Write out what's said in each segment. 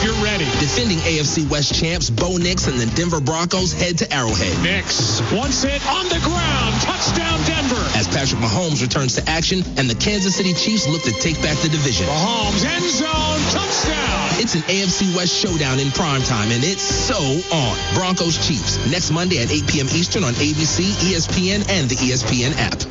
you're ready. Defending AFC West champs Bo Nix and the Denver Broncos head to Arrowhead. Nix, once hit on the ground, touchdown Denver. As Patrick Mahomes returns to action and the Kansas City Chiefs look to take back the division. Mahomes, end zone, touchdown. It's an AFC West showdown in primetime, and it's so on. Broncos Chiefs, next Monday at 8 p.m. Eastern on ABC, ESPN, and the ESPN app.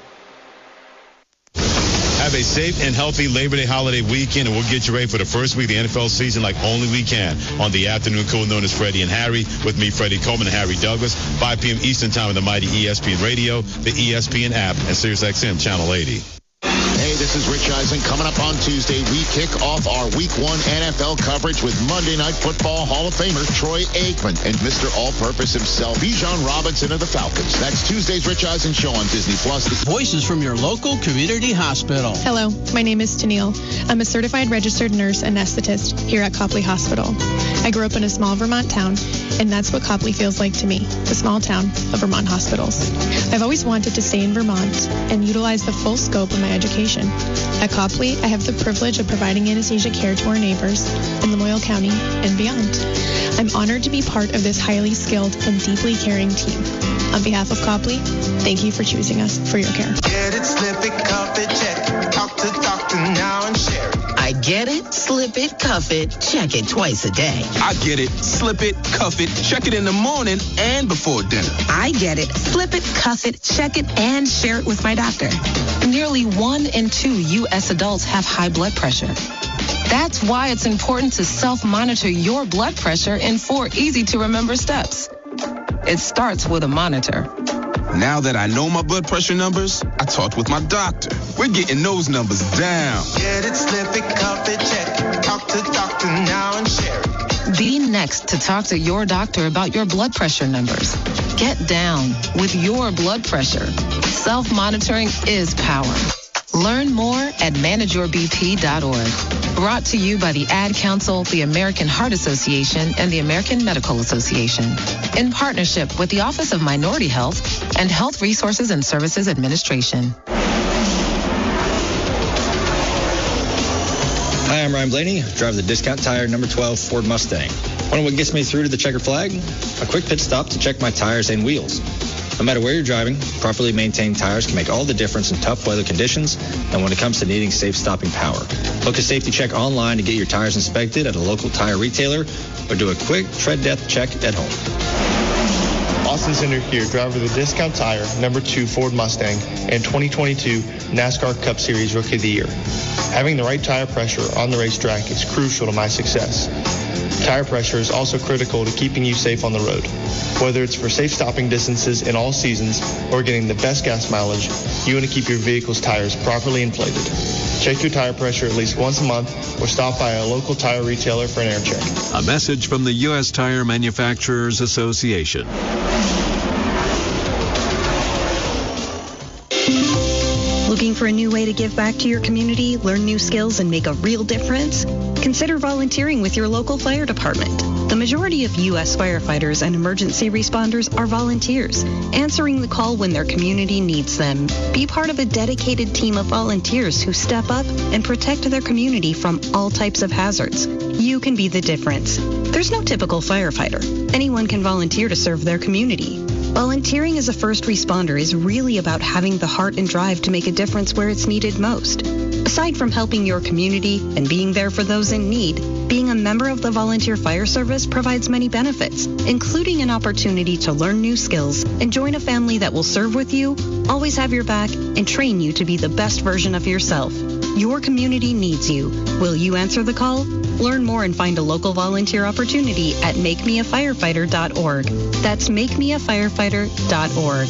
Have a safe and healthy Labor Day holiday weekend, and we'll get you ready for the first week of the NFL season like only we can on the afternoon cool known as Freddie and Harry, with me, Freddie Coleman and Harry Douglas, 5 p.m. Eastern time on the mighty ESPN Radio, the ESPN app, and SiriusXM Channel 80. Hey, this is Rich Eisen. Coming up on Tuesday, we kick off our Week 1 NFL coverage with Monday Night Football Hall of Famer Troy Aikman and Mr. All-Purpose himself, Bijan Robinson of the Falcons. That's Tuesday's Rich Eisen Show on Disney+. Voices from your local community hospital. Hello, my name is Tennille. I'm a certified registered nurse anesthetist here at Copley Hospital. I grew up in a small Vermont town, and that's what Copley feels like to me, the small town of Vermont hospitals. I've always wanted to stay in Vermont and utilize the full scope of my education. At Copley, I have the privilege of providing anesthesia care to our neighbors in Lamoille County and beyond. I'm honored to be part of this highly skilled and deeply caring team. On behalf of Copley, thank you for choosing us for your care. Get it, slip it, cuff it, check it. Talk to doctor now and share it. I get it, slip it, cuff it, check it twice a day. I get it, slip it, cuff it, check it in the morning and before dinner. I get it, slip it, cuff it, check it, and share it with my doctor. Nearly 1 in 2 U.S. adults have high blood pressure. That's why it's important to self-monitor your blood pressure in 4 easy-to-remember steps. It starts with a monitor. Now that I know my blood pressure numbers, I talked with my doctor. We're getting those numbers down. Get it, slip it, cuff it, check it. Talk to doctor now and share it. Be next to talk to your doctor about your blood pressure numbers. Get down with your blood pressure. Self-monitoring is power. Learn more at manageyourbp.org. Brought to you by the Ad Council, the American Heart Association, and the American Medical Association. In partnership with the Office of Minority Health and Health Resources and Services Administration. Hi, I'm Ryan Blaney, driver of the Discount Tire number 12 Ford Mustang. Wonder what gets me through to the checkered flag? A quick pit stop to check my tires and wheels. No matter where you're driving, properly maintained tires can make all the difference in tough weather conditions and when it comes to needing safe stopping power. Book a safety check online to get your tires inspected at a local tire retailer or do a quick tread depth check at home. Austin Center here, driver of the Discount Tire number 2 Ford Mustang and 2022 NASCAR Cup Series Rookie of the Year. Having the right tire pressure on the racetrack is crucial to my success. Tire pressure is also critical to keeping you safe on the road. Whether it's for safe stopping distances in all seasons or getting the best gas mileage, you want to keep your vehicle's tires properly inflated. Check your tire pressure at least once a month or stop by a local tire retailer for an air check. A message from the U.S. Tire Manufacturers Association. Looking for a new way to give back to your community, learn new skills, and make a real difference? Consider volunteering with your local fire department. The majority of U.S. firefighters and emergency responders are volunteers, answering the call when their community needs them. Be part of a dedicated team of volunteers who step up and protect their community from all types of hazards. You can be the difference. There's no typical firefighter. Anyone can volunteer to serve their community. Volunteering as a first responder is really about having the heart and drive to make a difference where it's needed most. Aside from helping your community and being there for those in need, being a member of the Volunteer Fire Service provides many benefits, including an opportunity to learn new skills and join a family that will serve with you, always have your back, and train you to be the best version of yourself. Your community needs you. Will you answer the call? Learn more and find a local volunteer opportunity at makemeafirefighter.org. That's makemeafirefighter.org.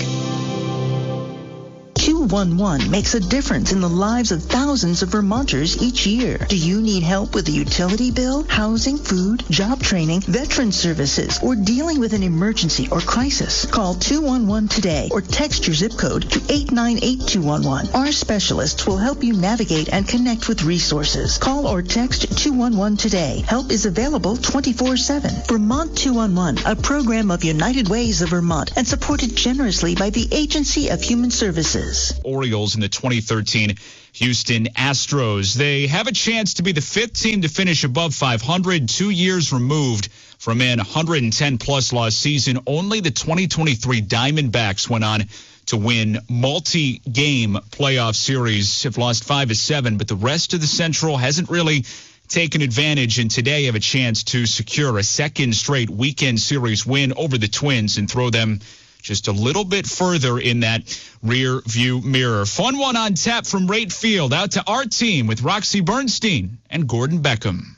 211 makes a difference in the lives of thousands of Vermonters each year. Do you need help with a utility bill, housing, food, job training, veteran services, or dealing with an emergency or crisis? Call 211 today or text your zip code to 898211. Our specialists will help you navigate and connect with resources. Call or text 211 today. Help is available 24/7. Vermont 211, a program of United Ways of Vermont and supported generously by the Agency of Human Services. Orioles in the 2013 Houston Astros. They have a chance to be the 5th team to finish above 500, 2 years removed from an 110-plus loss season. Only the 2023 Diamondbacks went on to win multi-game playoff series, have lost 5 of 7, but the rest of the Central hasn't really taken advantage, and today have a chance to secure a second straight weekend series win over the Twins and throw them just a little bit further in that rear view mirror. Fun one on tap from Rate Field. Out to our team with Roxy Bernstein and Gordon Beckham.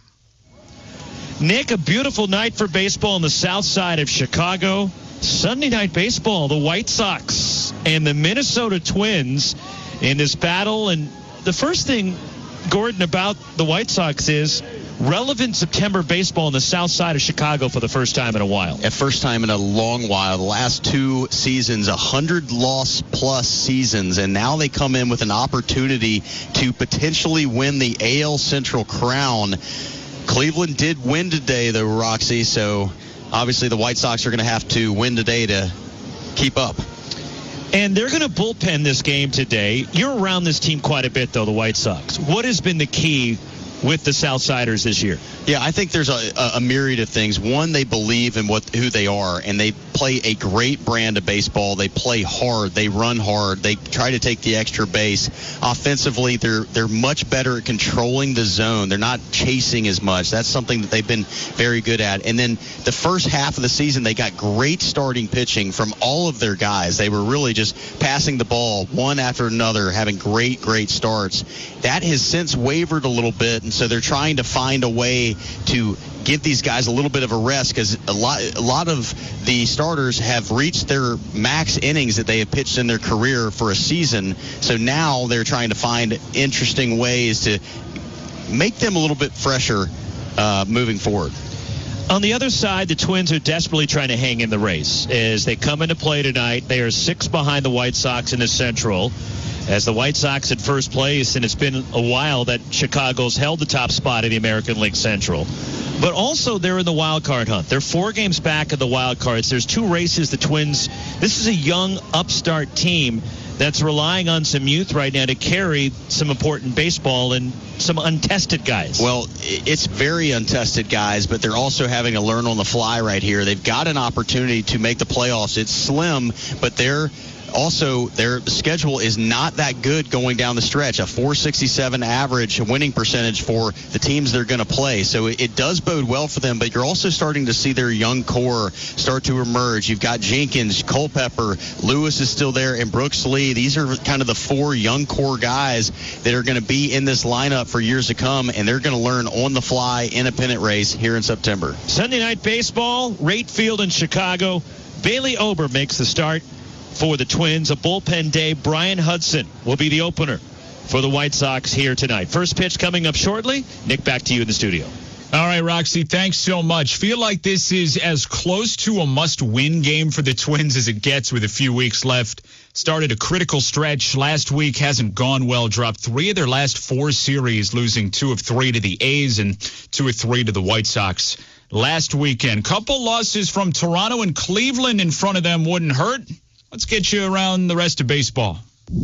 Nick, a beautiful night for baseball on the south side of Chicago. Sunday night baseball, the White Sox and the Minnesota Twins in this battle. And the first thing, Gordon, about the White Sox is relevant September baseball on the south side of Chicago for the first time in a while. At first time in a long while. The last 2 seasons, 100-loss-plus seasons, and now they come in with an opportunity to potentially win the AL Central crown. Cleveland did win today, though, Roxy, so obviously the White Sox are going to have to win today to keep up. And they're going to bullpen this game today. You're around this team quite a bit, though, the White Sox. What has been the key with the Southsiders this year? Yeah, I think there's a myriad of things. One, they believe in who they are, and they play a great brand of baseball. They play hard. They run hard. They try to take the extra base. Offensively, they're much better at controlling the zone. They're not chasing as much. That's something that they've been very good at. And then the first half of the season, they got great starting pitching from all of their guys. They were really just passing the ball one after another, having great starts. That has since wavered a little bit, and so they're trying to find a way to give these guys a little bit of a rest, because a lot of the starters have reached their max innings that they have pitched in their career for a season. So now they're trying to find interesting ways to make them a little bit fresher moving forward. On the other side, the Twins are desperately trying to hang in the race as they come into play tonight. They are 6 behind the White Sox in the Central, as the White Sox at first place, and it's been a while that Chicago's held the top spot in the American League Central. But also they're in the wild card hunt. They're 4 games back of the wild cards. There's 2 races. The Twins, this is a young upstart team that's relying on some youth right now to carry some important baseball and some untested guys. Well, it's very untested guys, but they're also having to learn on the fly right here. They've got an opportunity to make the playoffs. It's slim, but their schedule is not that good going down the stretch. A .467 average winning percentage for the teams they're going to play. So it does bode well for them, but you're also starting to see their young core start to emerge. You've got Jenkins, Culpepper, Lewis is still there, and Brooks Lee. These are kind of the 4 young core guys that are going to be in this lineup for years to come, and they're going to learn on the fly in a pennant race here in September. Sunday night baseball, Rate Field in Chicago. Bailey Ober makes the start for the Twins. A bullpen day. Brian Hudson will be the opener for the White Sox here tonight. First pitch coming up shortly. Nick, back to you in the studio. All right, Roxy, thanks so much. Feel like this is as close to a must-win game for the Twins as it gets with a few weeks left. Started a critical stretch last week, hasn't gone well. Dropped 3 of their last 4 series, losing 2 of 3 to the A's and 2 of 3 to the White Sox last weekend. Couple losses from Toronto and Cleveland in front of them wouldn't hurt. Let's get you around the rest of baseball.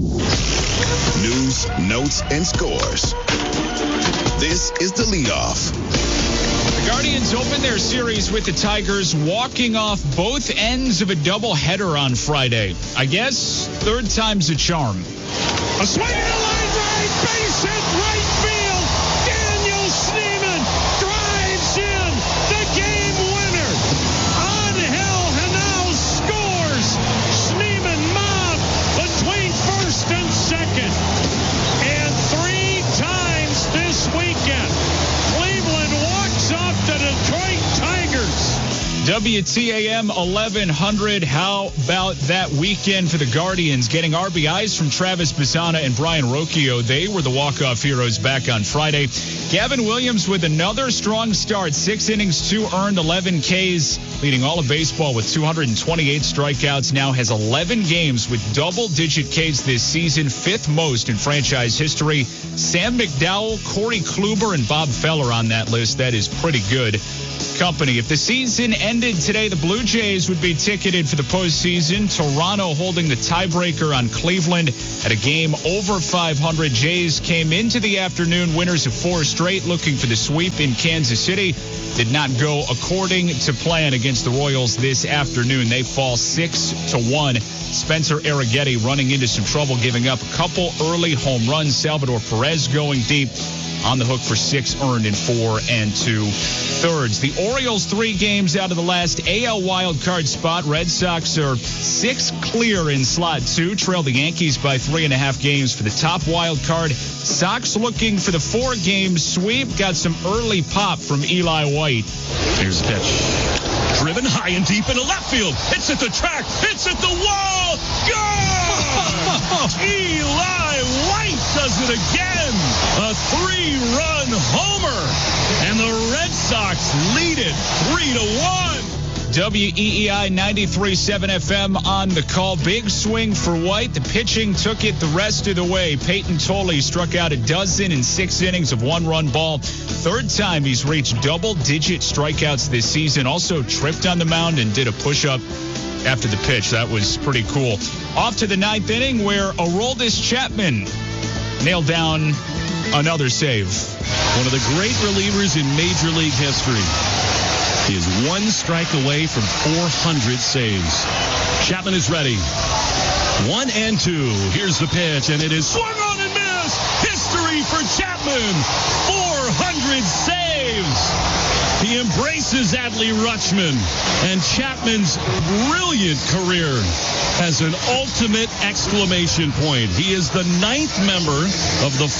News, notes, and scores. This is the leadoff. The Guardians opened their series with the Tigers walking off both ends of a doubleheader on Friday. I guess 3rd time's a charm. A swing and a line drive, base hit, right field. Daniel Schneemann drives in the game winner. Angel Henao scores. Schneemann mobbed between first and second. And 3 times this weekend, Cleveland walks off the Detroit Tigers. WTAM 1100. How about that weekend for the Guardians? Getting RBIs from Travis Bassana and Brian Rocchio. They were the walk-off heroes back on Friday. Gavin Williams with another strong start. 6 innings, 2 earned, 11 Ks, leading all of baseball with 228 strikeouts. Now has 11 games with double-digit Ks this season, 5th most in franchise history. Sam McDowell, Corey Kluber, and Bob Feller on that list. That is pretty good company. If the season ended ended today, the Blue Jays would be ticketed for the postseason. Toronto holding the tiebreaker on Cleveland at a game over 500. Jays came into the afternoon winners of 4 straight, looking for the sweep in Kansas City. Did not go according to plan against the Royals this afternoon. They fall 6-1. Spencer Arrighetti running into some trouble, giving up a couple early home runs. Salvador Perez going deep, on the hook for 6 earned in 4 2/3. The Orioles 3 games out of the last AL wildcard spot. Red Sox are 6 clear in slot 2, trail the Yankees by 3.5 games for the top wild card. Sox looking for the 4-game sweep. Got some early pop from Eli White. Here's the pitch. Driven high and deep into left field. It's at the track. It's at the wall. Go! Eli White does it again. A 3-run homer. And the Red Sox lead it 3-1. WEEI 93.7 FM on the call. Big swing for White. The pitching took it the rest of the way. Peyton Tolley struck out a dozen in 6 innings of 1-run ball. 3rd time he's reached double-digit strikeouts this season. Also tripped on the mound and did a push-up after the pitch. That was pretty cool. Off to the 9th inning where Aroldis Chapman nailed down another save. One of the great relievers in Major League history. He is 1 strike away from 400 saves. Chapman is ready. 1-2. Here's the pitch, and it is swung on and missed. History for Chapman. 400 saves. He embraces Adley Rutschman, and Chapman's brilliant career has an ultimate exclamation point. He is the 9th member of the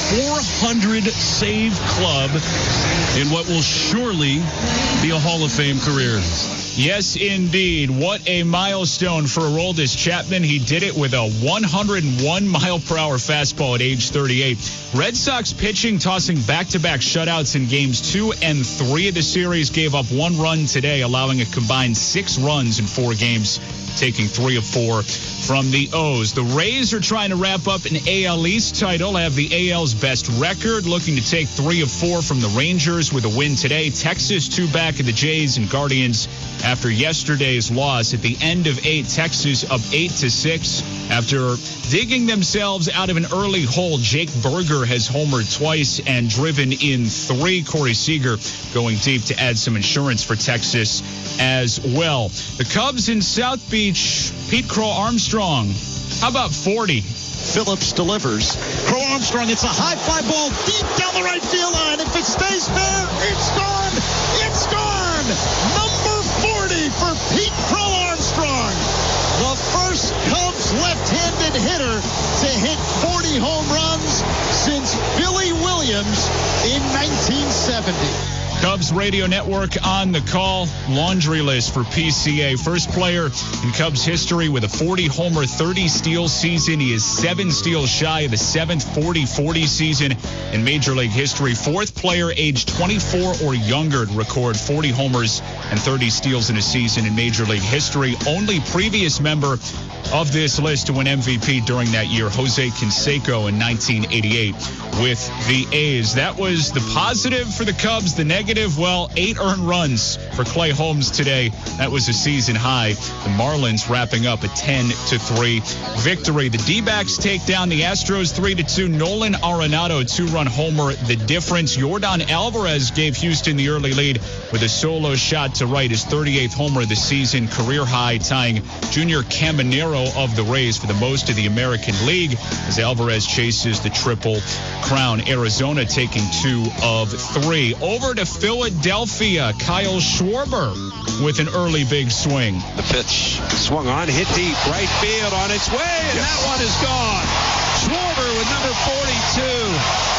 400 save club in what will surely be a Hall of Fame career. Yes, indeed. What a milestone for Aroldis Chapman. He did it with a 101-mile-per-hour fastball at age 38. Red Sox pitching tossing back-to-back shutouts in games 2 and 3 of the series. Gave up 1 run today, allowing a combined 6 runs in 4 games, taking 3 of 4 from the O's. The Rays are trying to wrap up an AL East title, have the AL's best record, looking to take 3 of 4 from the Rangers with a win today. Texas 2 back of the Jays and Guardians after yesterday's loss. At the end of 8, Texas up 8-6 after digging themselves out of an early hole. Jake Berger has homered twice and driven in 3. Corey Seager going deep to add some insurance for Texas as well. The Cubs in South Beach, Pete Crow-Armstrong, how about 40? Phillips delivers. Crow-Armstrong, it's a high fly ball deep down the right field line. If it stays fair, it's gone. It's gone. Number 40 for Pete Crow-Armstrong. The first Cubs left-handed hitter to hit 40 home runs since Billy Williams in 1970. Cubs radio network on the call. Laundry list for PCA. First player in Cubs history with a 40-homer, 30-steal season. He is 7 steals shy of the 7th 40-40 season in Major League history. 4th player aged 24 or younger to record 40 homers and 30 steals in a season in Major League history. Only previous member of this list to win MVP during that year, Jose Canseco in 1988 with the A's. That was the positive for the Cubs. The negative, well, 8 earned runs for Clay Holmes today. That was a season high. The Marlins wrapping up a 10-3 victory. The D-backs take down the Astros 3-2. Nolan Arenado 2-run homer. The difference. Yordan Alvarez gave Houston the early lead with a solo shot to right, his 38th homer of the season, career high, tying Junior Caminero of the Rays for the most of the American League as Alvarez chases the Triple Crown. Arizona taking 2 of 3. Over to Philadelphia, Kyle Schwarber with an early big swing. The pitch swung on, hit deep, right field on its way, and that one is gone. Schwarber with number 42.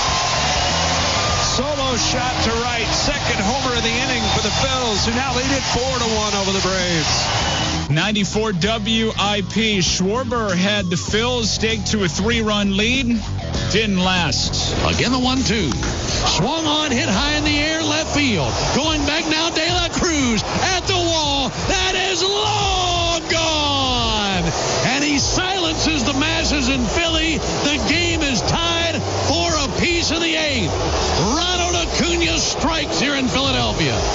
Solo shot to right, 2nd homer of the inning for the Phils, who now lead it 4-1 over the Braves. 94 WIP. Schwarber had the Phils staked to a 3-run lead. Didn't last. Again, the 1-2. Swung on, hit high in the air, left field. Going back now, De La Cruz at the wall. That is long gone. And he silences the masses in Philly. The game is tied for a piece of the 8th. Ronald Acuna strikes here in Philadelphia.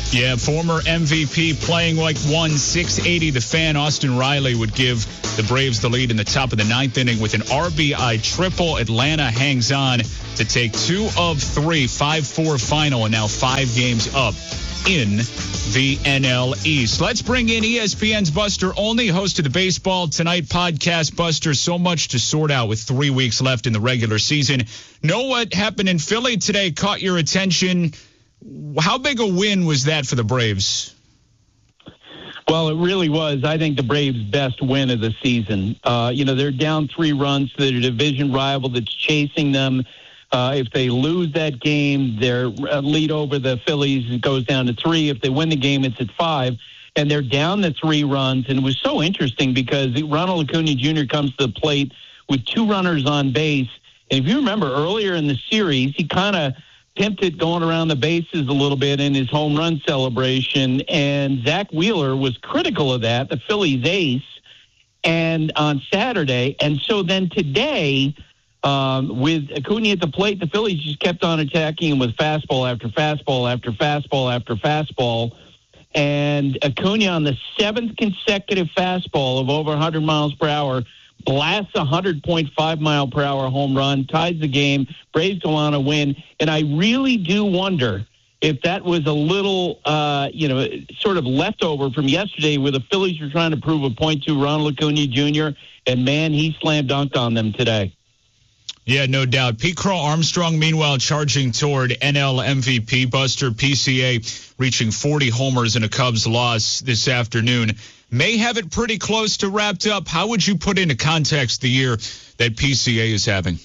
Yeah, former MVP playing like 1/680. The fan, Austin Riley, would give the Braves the lead in the top of the ninth inning with an RBI triple. Atlanta hangs on to take 2 of 3, 5-4 final, and now 5 games up in the NL East. Let's bring in ESPN's Buster Olney, host of the Baseball Tonight podcast. Buster, so much to sort out with 3 weeks left in the regular season. Know what happened in Philly today caught your attention. How big a win was that for the Braves? Well, it really was, I think, the Braves' best win of the season. They're down 3 runs to their division rival that's chasing them. If they lose that game, their lead over the Phillies goes down to 3. If they win the game, it's at 5. And they're down the 3 runs. And it was so interesting because Ronald Acuna Jr. comes to the plate with 2 runners on base. And if you remember earlier in the series, he kind of pimped it going around the bases a little bit in his home run celebration. And Zach Wheeler was critical of that, the Phillies ace, and on Saturday. And so then today, with Acuna at the plate, the Phillies just kept on attacking him with fastball after fastball after fastball after fastball. And Acuna on the 7th consecutive fastball of over 100 miles per hour blasts a 100.5-mile-per-hour home run, ties the game. Braves go on a win. And I really do wonder if that was a little, sort of leftover from yesterday where the Phillies were trying to prove a point to Ronald Acuna Jr., and, man, he slam dunked on them today. Yeah, no doubt. Pete Crow Armstrong, meanwhile, charging toward NL MVP. Buster, PCA reaching 40 homers in a Cubs loss this afternoon. May have it pretty close to wrapped up. How would you put into context the year that PCA is having?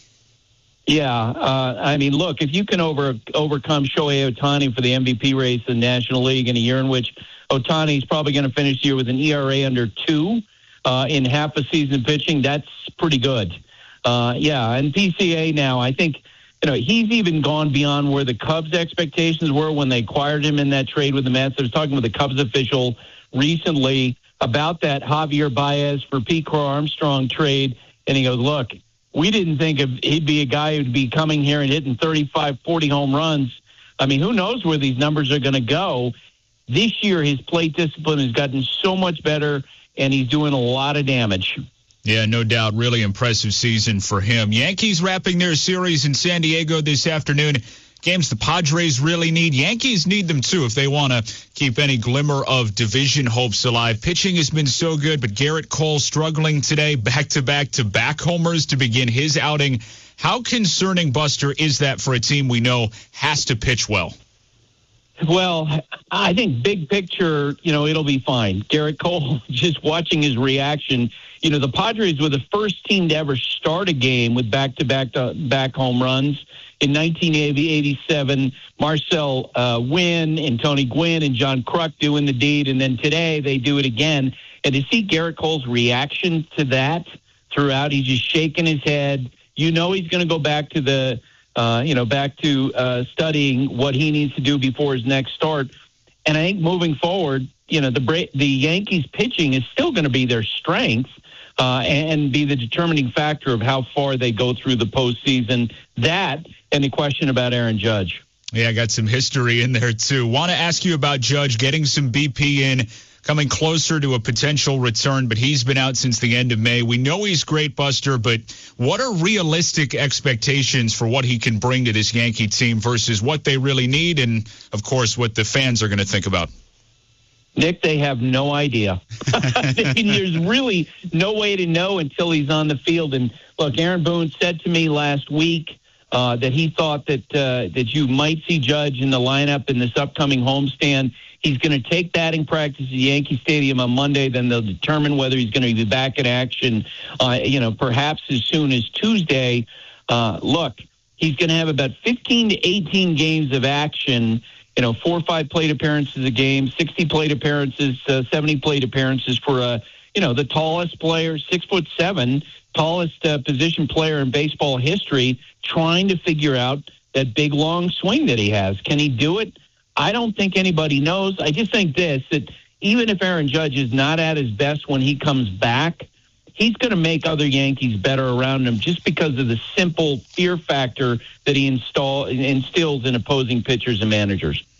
Yeah, look, if you can overcome Shohei Ohtani for the MVP race in the National League in a year in which Ohtani is probably going to finish the year with an ERA under 2 in half a season pitching, that's pretty good. And PCA now, I think, he's even gone beyond where the Cubs' expectations were when they acquired him in that trade with the Mets. I was talking with a Cubs official recently about that Javier Baez for Pete Crow Armstrong trade, and he goes, look, we didn't think he'd be a guy who'd be coming here and hitting 35, 40 home runs. I mean, who knows where these numbers are going to go. This year, his plate discipline has gotten so much better, and he's doing a lot of damage. Yeah, no doubt. Really impressive season for him. Yankees wrapping their series in San Diego this afternoon. Games the Padres really need. Yankees need them, too, if they want to keep any glimmer of division hopes alive. Pitching has been so good, but Garrett Cole struggling today, back-to-back homers to begin his outing. How concerning, Buster, is that for a team we know has to pitch well? Well, I think big picture, it'll be fine. Garrett Cole, just watching his reaction, the Padres were the first team to ever start a game with back-to-back home runs. In 1987, Marcel Wynn and Tony Gwynn and John Kruk doing the deed, and then today they do it again. And to see Garrett Cole's reaction to that throughout, he's just shaking his head. He's going to go back to the studying what he needs to do before his next start. And I think moving forward, the Yankees pitching is still going to be their strength and be the determining factor of how far they go through the postseason. That and the question about Aaron Judge. Yeah, I got some history in there, too. Want to ask you about Judge getting some BP in, coming closer to a potential return, but he's been out since the end of May. We know he's great, Buster, but what are realistic expectations for what he can bring to this Yankee team versus what they really need and, of course, what the fans are going to think about? Nick, they have no idea. There's really no way to know until he's on the field. And, look, Aaron Boone said to me last week that he thought that you might see Judge in the lineup in this upcoming homestand. He's going to take batting practice at Yankee Stadium on Monday. Then they'll determine whether he's going to be back in action, perhaps as soon as Tuesday. Look, he's going to have about 15 to 18 games of action, 4 or 5 plate appearances a game, 60 plate appearances, 70 plate appearances for the tallest player, 6'7", tallest position player in baseball history, trying to figure out that big, long swing that he has. Can he do it? I don't think anybody knows. I just think that even if Aaron Judge is not at his best when he comes back, he's going to make other Yankees better around him just because of the simple fear factor that he instills in opposing pitchers and managers.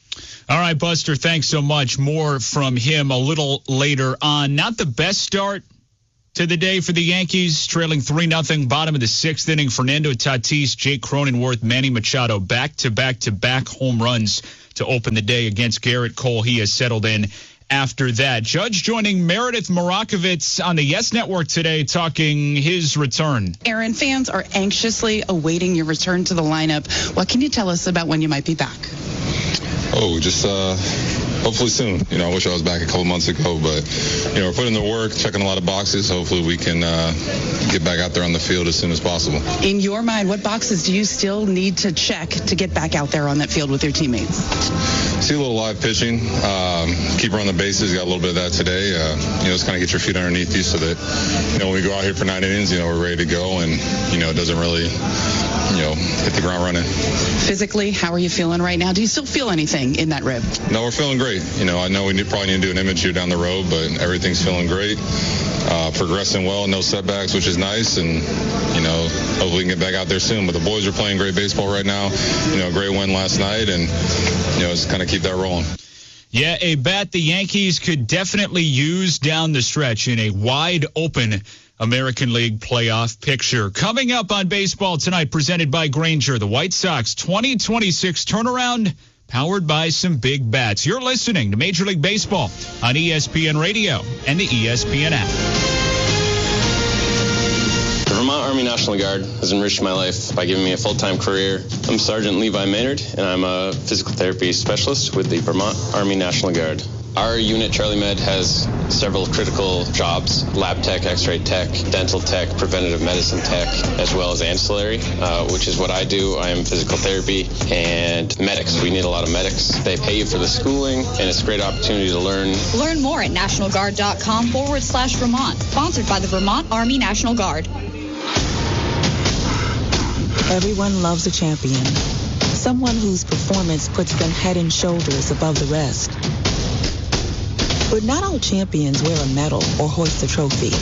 All right, Buster, thanks so much. More from him a little later on. Not the best start to the day for the Yankees, trailing 3-0, bottom of the 6th inning. Fernando Tatis, Jake Cronenworth, Manny Machado, back-to-back home runs to open the day against Garrett Cole. He has settled in after that. Judge joining Meredith Marakovitz on the Yes Network today, talking his return. Aaron, fans are anxiously awaiting your return to the lineup. What can you tell us about when you might be back? Oh, just hopefully soon. I wish I was back a couple months ago, but, we're putting the work, checking a lot of boxes. Hopefully we can get back out there on the field as soon as possible. In your mind, what boxes do you still need to check to get back out there on that field with your teammates? See a little live pitching, keep running the bases. Got a little bit of that today. Just kind of get your feet underneath you so that, when we go out here for 9 innings, we're ready to go and, it doesn't really, hit the ground running. Physically, how are you feeling right now? Do you still feel anything in that rib? No, we're feeling great. I know we probably need to do an image here down the road, but everything's feeling great. Progressing well, no setbacks, which is nice, and hopefully we can get back out there soon. But the boys are playing great baseball right now. Great win last night, and just kind of keep that rolling. Yeah, a bat the Yankees could definitely use down the stretch in a wide open American League playoff picture. Coming up on Baseball Tonight, presented by Grainger, the White Sox 2026 turnaround, powered by some big bats. You're listening to Major League Baseball on ESPN Radio and the ESPN app. The Vermont Army National Guard has enriched my life by giving me a full-time career. I'm Sergeant Levi Maynard, and I'm a physical therapy specialist with the Vermont Army National Guard. Our unit, Charlie Med, has several critical jobs: lab tech, x-ray tech, dental tech, preventative medicine tech, as well as ancillary, which is what I do. I am physical therapy and medics. We need a lot of medics. They pay you for the schooling, and it's a great opportunity to learn. Learn more at nationalguard.com/Vermont. Sponsored by the Vermont Army National Guard. Everyone loves a champion. Someone whose performance puts them head and shoulders above the rest. But not all champions wear a medal or hoist a trophy.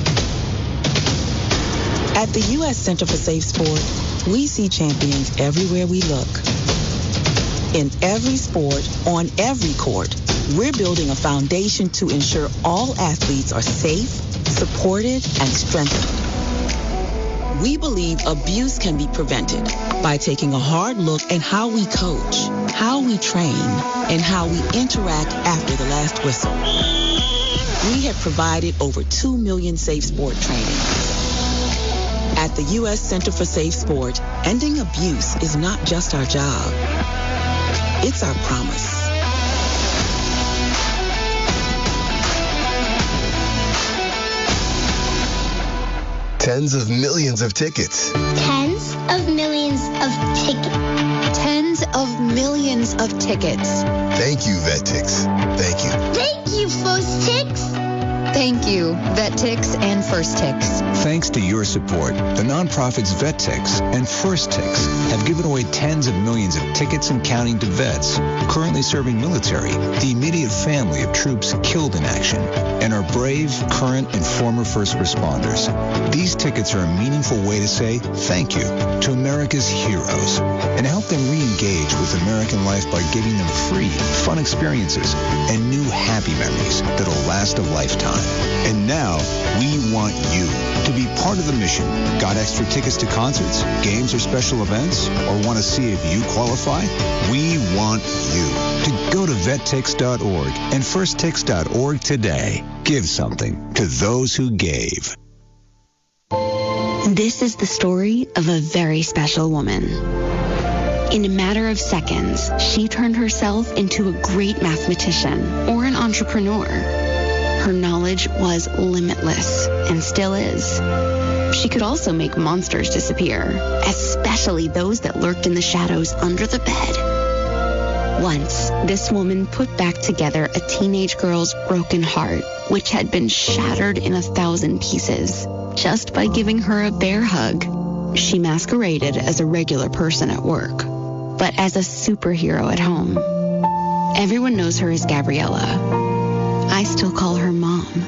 At the U.S. Center for Safe Sport, we see champions everywhere we look. In every sport, on every court, we're building a foundation to ensure all athletes are safe, supported, and strengthened. We believe abuse can be prevented by taking a hard look at how we coach, how we train, and how we interact after the last whistle. We have provided over 2 million safe sport trainings. At the U.S. Center for Safe Sport, ending abuse is not just our job. It's our promise. Tens of millions of tickets. Tens of millions of tickets. Tens of millions of tickets. Thank you, VetTix. Thank you. Thank you, First Tix. Thank you, VetTix and First Tix. Thanks to your support, the nonprofits VetTix and First Tix have given away tens of millions of tickets and counting to vets currently serving military, the immediate family of troops killed in action, and our brave, current, and former first responders. These tickets are a meaningful way to say thank you to America's heroes and help them re-engage with American life by giving them free, fun experiences and new happy memories that'll last a lifetime. And now, we want you to be part of the mission. Got extra tickets to concerts, games, or special events? Or want to see if you qualify? We want you to go to vettix.org and firsttix.org today. Give something to those who gave. This is the story of a very special woman. In a matter of seconds, she turned herself into a great mathematician or an entrepreneur. Her knowledge was limitless and still is. She could also make monsters disappear, especially those that lurked in the shadows under the bed. Once, this woman put back together a teenage girl's broken heart, which had been shattered in 1,000 pieces, just by giving her a bear hug. She masqueraded as a regular person at work, but as a superhero at home. Everyone knows her as Gabriella. I still call her Mom.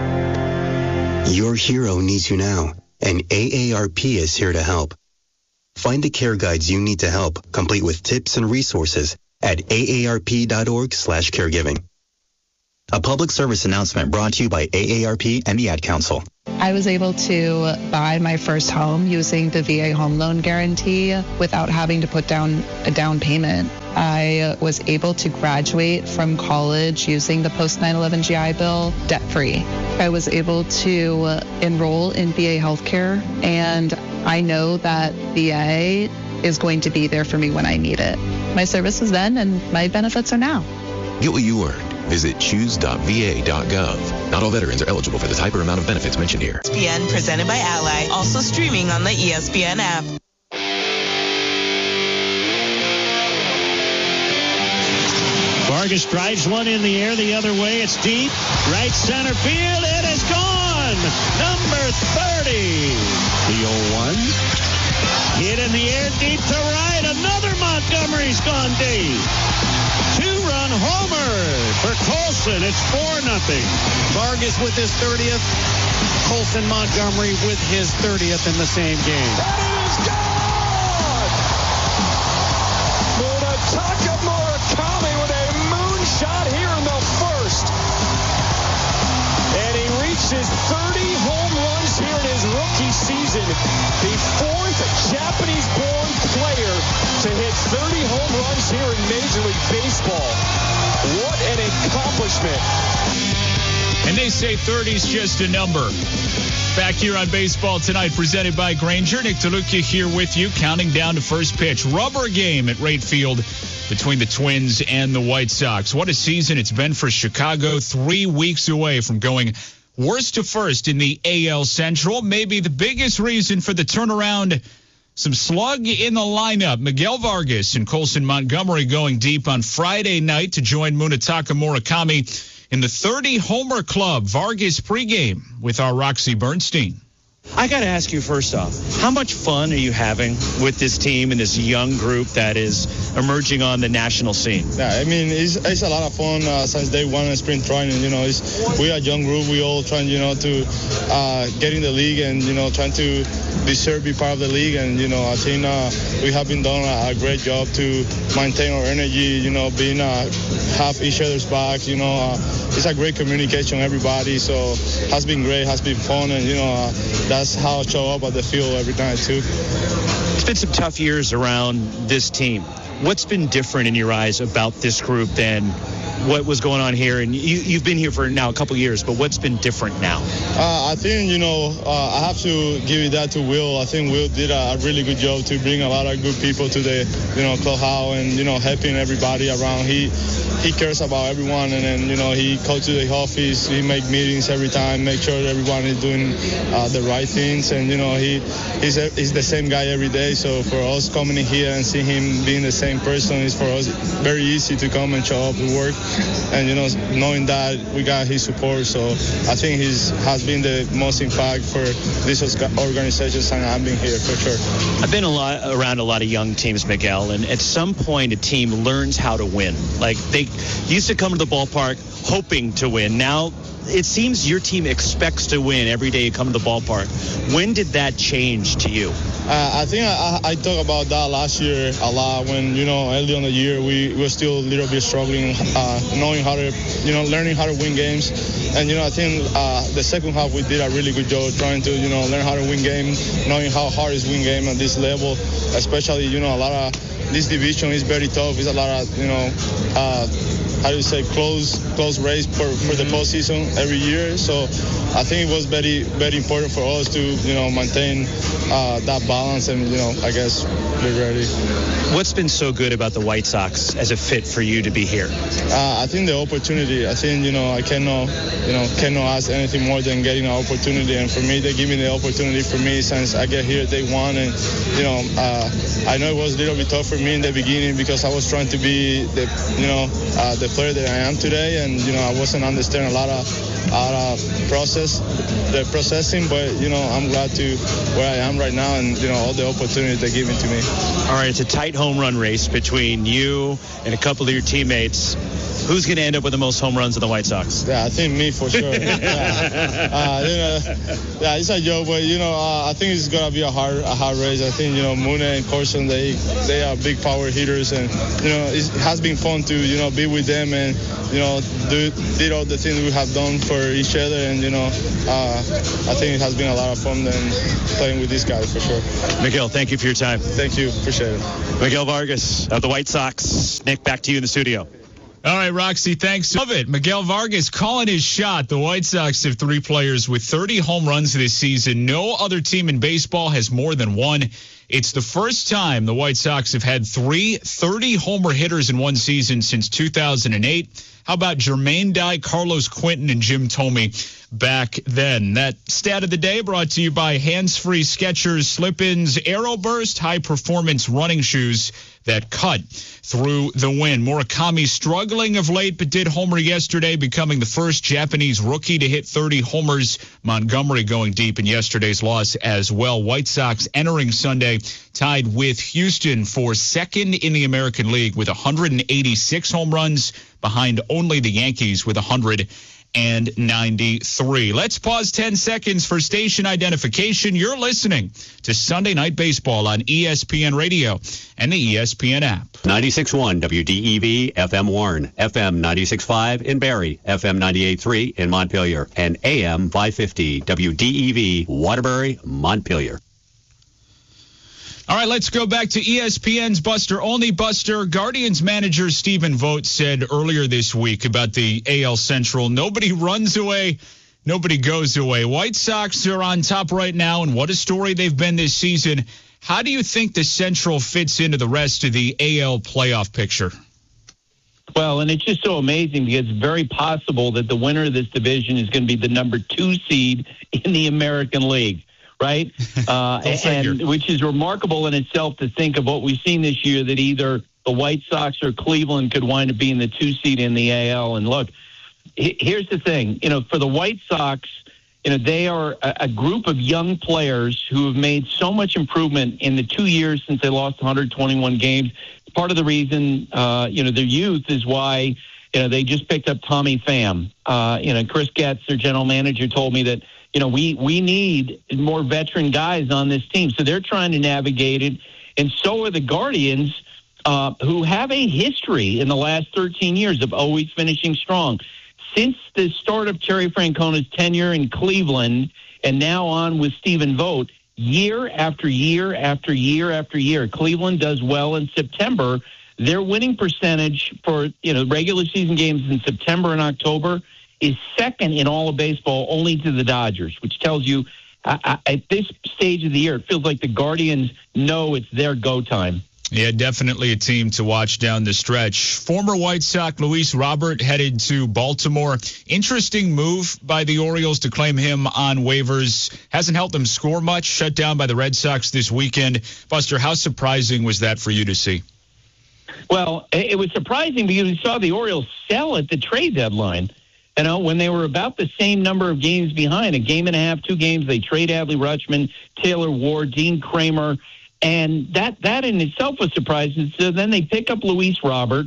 Your hero needs you now, and AARP is here to help. Find the care guides you need to help, complete with tips and resources at aarp.org/caregiving. A public service announcement brought to you by AARP and the Ad Council. I was able to buy my first home using the VA home loan guarantee without having to put down a down payment. I was able to graduate from college using the post 9/11 GI Bill debt-free. I was able to enroll in VA healthcare, and I know that VA is going to be there for me when I need it. My service was then, and my benefits are now. Get what you earned. Visit choose.va.gov. Not all veterans are eligible for the type or amount of benefits mentioned here. ESPN presented by Ally, also streaming on the ESPN app. Vargas drives one in the air the other way. It's deep. Right center field. It is gone. Number 30. The 0-1. Hit in the air deep to right. Another Montgomery's gone deep. Two-run homer for Colson. It's 4-0. Vargas with his 30th. Colson Montgomery with his 30th in the same game. And it is gone! Munetaka Murakami with a moonshot here in the first. And he reaches 30 home runs here in his rookie season. The fourth Japanese-born player to hit 30 home runs here in Major League Baseball. What an accomplishment. And they say 30's just a number. Back here on Baseball Tonight, presented by Grainger. Nick DeLucia here with you, counting down to first pitch. Rubber game at Wright Field between the Twins and the White Sox. What a season it's been for Chicago. 3 weeks away from going worst to first in the AL Central. Maybe the biggest reason for the turnaround, some slug in the lineup. Miguel Vargas and Colson Montgomery going deep on Friday night to join Munetaka Murakami in the 30-homer club. Vargas pregame with our Roxy Bernstein. I got to ask you first off, how much fun are you having with this team and this young group that is emerging on the national scene? Yeah, I mean, it's a lot of fun since day one in spring training. You know, we are a young group. We all trying, to get in the league and, trying to deserve to be part of the league. And, I think we have been doing a great job to maintain our energy, being have each other's backs. It's a great communication, everybody. So it has been great, has been fun. And, that's how I show up at the field every night, too. It's been some tough years around this team. What's been different in your eyes about this group than what was going on here? And you've been here for now a couple years, but what's been different now? I think, I have to give it that to Will. I think Will did a really good job to bring a lot of good people to the, clubhouse and, helping everybody around. He cares about everyone, and then, he goes to the office, he make meetings every time, make sure that everyone is doing the right things, and, he's the same guy every day. So for us coming in here and seeing him being the same person is for us very easy to come and show up to work. And, knowing that we got his support. So I think he has been the most impact for this organization since I've been here, for sure. I've been around a lot of young teams, Miguel, and at some point a team learns how to win. Like, they used to come to the ballpark hoping to win. Now it seems your team expects to win every day you come to the ballpark. When did that change to you? I think I talked about that last year a lot when, early on the year we were still a little bit struggling, knowing how to, learning how to win games. And, I think the second half we did a really good job trying to, learn how to win games, knowing how hard is win game at this level, especially, a lot of this division is very tough. It's a lot of, close race for the postseason every year. So I think it was very, very important for us to, maintain that balance and, I guess be ready. What's been so good about the White Sox as a fit for you to be here? I think the opportunity. I think, I cannot ask anything more than getting an opportunity. And for me, they give me the opportunity for me since I get here day one. And, I know it was a little bit tough for me in the beginning because I was trying to be the player that I am today. And, I wasn't understanding a lot of processing, but, I'm glad to where I am right now and, all the opportunities they're giving to me. All right, it's a tight home run race between you and a couple of your teammates. who's going to end up with the most home runs in the White Sox? Yeah, I think me for sure. It's a joke, but I think it's gonna be a hard race. I think Muna and Corson, they are big power hitters, and it has been fun to be with them and did all the things we have done for each other, and I think it has been a lot of fun than playing with these guys for sure. Miguel, thank you for your time. Thank you, appreciate it. Miguel Vargas of the White Sox. Nick, back to you in the studio. All right, Roxy, thanks. Love it. Miguel Vargas calling his shot. The White Sox have 3 players with 30 home runs this season. No other team in baseball has more than one. It's the first time the White Sox have had 3 30-homer hitters in one season since 2008. How about Jermaine Dye, Carlos Quentin, and Jim Thome back then? That stat of the day brought to you by Hands-Free Skechers Slip-Ins Aeroburst high-performance running shoes that cut through the wind. Murakami struggling of late, but did homer yesterday, becoming the first Japanese rookie to hit 30 homers. Montgomery going deep in yesterday's loss as well. White Sox entering Sunday tied with Houston for second in the American League with 186 home runs, behind only the Yankees with 193. Let's pause 10 seconds for station identification. You're listening to Sunday Night Baseball on ESPN Radio and the ESPN app. 96.1 WDEV FM Warren, FM 96.5 in Barrie, FM 98.3 in Montpelier, and AM 550 WDEV Waterbury, Montpelier. All right, let's go back to ESPN's Buster Olney. Buster, Guardians manager Stephen Vogt said earlier this week about the AL Central, nobody runs away, nobody goes away. White Sox are on top right now, and what a story they've been this season. How do you think the Central fits into the rest of the AL playoff picture? Well, and it's just so amazing because it's very possible that the winner of this division is going to be the number 2 seed in the American League. Right? And which is remarkable in itself to think of what we've seen this year, that either the White Sox or Cleveland could wind up being the 2 seed in the AL. And look, here's the thing, for the White Sox, they are a group of young players who have made so much improvement in the 2 years since they lost 121 games. Part of the reason, their youth is why, they just picked up Tommy Pham. Chris Getz, their general manager, told me that, we need more veteran guys on this team. So they're trying to navigate it. And so are the Guardians, who have a history in the last 13 years of always finishing strong. Since the start of Terry Francona's tenure in Cleveland and now on with Stephen Vogt, year after year after year after year, Cleveland does well in September. Their winning percentage for, regular season games in September and October is second in all of baseball, only to the Dodgers, which tells you at this stage of the year, it feels like the Guardians know it's their go time. Yeah, definitely a team to watch down the stretch. Former White Sox Luis Robert headed to Baltimore. Interesting move by the Orioles to claim him on waivers. Hasn't helped them score much. Shut down by the Red Sox this weekend. Buster, how surprising was that for you to see? Well, it was surprising because we saw the Orioles sell at the trade deadline. When they were about the same number of games behind, a game and a half, 2 games, they trade Adley Rutschman, Taylor Ward, Dean Kramer, and that in itself was surprising. So then they pick up Luis Robert.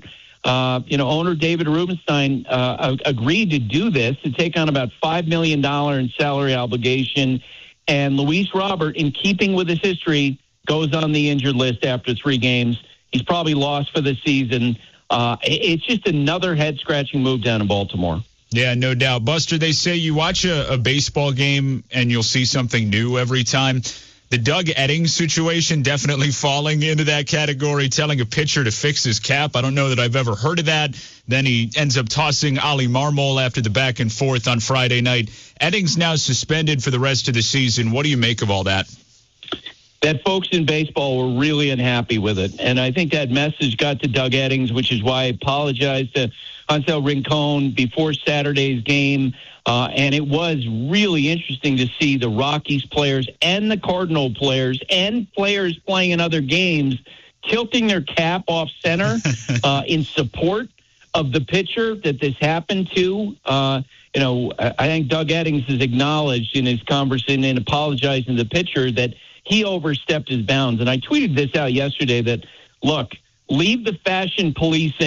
Owner David Rubenstein agreed to do this, to take on about $5 million in salary obligation. And Luis Robert, in keeping with his history, goes on the injured list after 3 games. He's probably lost for the season. It's just another head-scratching move down in Baltimore. Yeah, no doubt. Buster, they say you watch a baseball game and you'll see something new every time. The Doug Eddings situation definitely falling into that category, telling a pitcher to fix his cap. I don't know that I've ever heard of that. Then he ends up tossing Oli Marmol after the back and forth on Friday night. Eddings now suspended for the rest of the season. What do you make of all that? That folks in baseball were really unhappy with it. And I think that message got to Doug Eddings, which is why I apologized to Hansel Rincon before Saturday's game. And it was really interesting to see the Rockies players and the Cardinal players and players playing in other games tilting their cap off center in support of the pitcher that this happened to. I think Doug Eddings has acknowledged in his conversation and apologizing to the pitcher that he overstepped his bounds. And I tweeted this out yesterday that, look, leave the fashion policing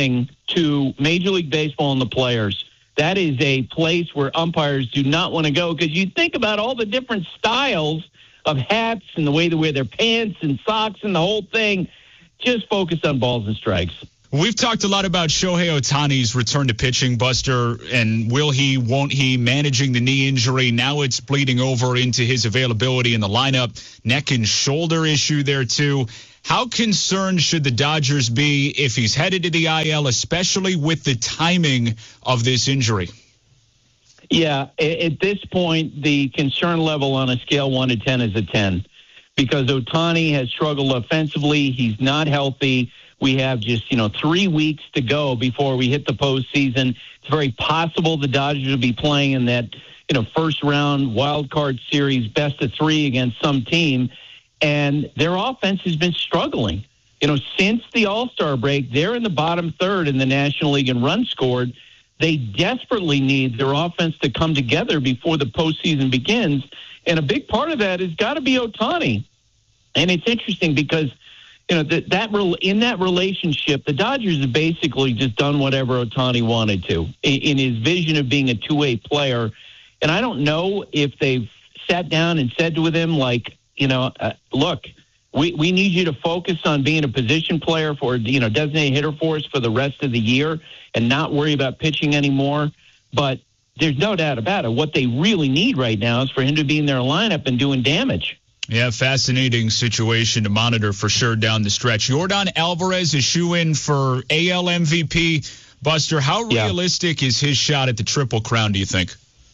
to Major League Baseball and the players. That is a place where umpires do not want to go, because you think about all the different styles of hats and the way they wear their pants and socks and the whole thing. Just focus on balls and strikes. We've talked a lot about Shohei Ohtani's return to pitching, Buster, and will he, won't he, managing the knee injury. Now it's bleeding over into his availability in the lineup. Neck and shoulder issue there, too. How concerned should the Dodgers be if he's headed to the IL, especially with the timing of this injury? Yeah, at this point, the concern level on a scale 1 to 10 is a 10, because Ohtani has struggled offensively. He's not healthy. We have just, 3 weeks to go before we hit the postseason. It's very possible the Dodgers will be playing in that, first round wild card series, best of 3 against some team. And their offense has been struggling. Since the All-Star break, they're in the bottom third in the National League in runs scored. They desperately need their offense to come together before the postseason begins. And a big part of that has got to be Ohtani. And it's interesting because, in that relationship, the Dodgers have basically just done whatever Ohtani wanted to in his vision of being a two-way player. And I don't know if they've sat down and said to him, look, we need you to focus on being a position player for, designated hitter for us for the rest of the year and not worry about pitching anymore. But there's no doubt about it. What they really need right now is for him to be in their lineup and doing damage. Yeah, fascinating situation to monitor for sure down the stretch. Yordan Alvarez is shoe-in for AL MVP. Buster, how realistic is his shot at the Triple Crown, do you think?